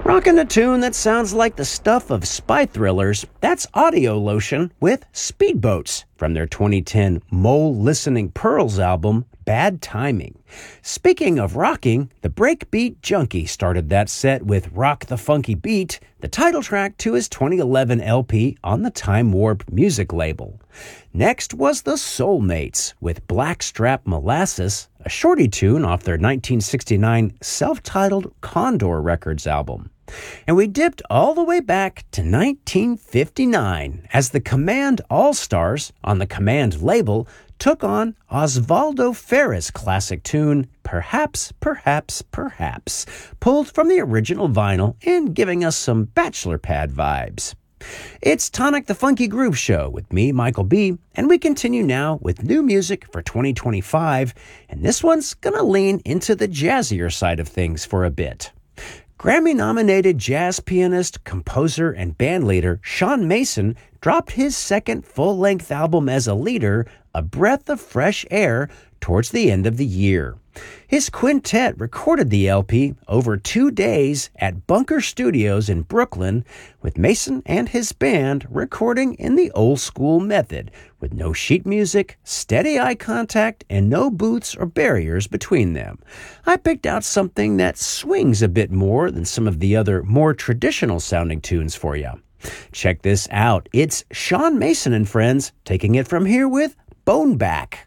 Rockin' a tune that sounds like the stuff of spy thrillers, that's Audio Lotion with Speedboats from their 2010 Mole Listening Pearls album, Bad Timing. Speaking of rocking, the Breakbeat Junkie started that set with Rock the Funky Beat, the title track to his 2011 LP on the Time Warp music label. Next was the Soulmates with Blackstrap Molasses, a shorty tune off their 1969 self-titled Condor Records album. And we dipped all the way back to 1959 as the Command All-Stars on the Command label took on Osvaldo Ferre's classic tune, Perhaps, Perhaps, Perhaps, pulled from the original vinyl and giving us some bachelor pad vibes. It's Tonic the Funky Groove Show with me, Michael B., and we continue now with new music for 2025, and this one's gonna lean into the jazzier side of things for a bit. Grammy-nominated jazz pianist, composer, and bandleader Sean Mason dropped his second full-length album as a leader, A Breath of Fresh Air, towards the end of the year. His quintet recorded the LP over 2 days at Bunker Studios in Brooklyn, with Mason and his band recording in the old-school method, with no sheet music, steady eye contact, and no booths or barriers between them. I picked out something that swings a bit more than some of the other more traditional-sounding tunes for you. Check this out. It's Sean Mason and Friends taking it from here with Bone Back.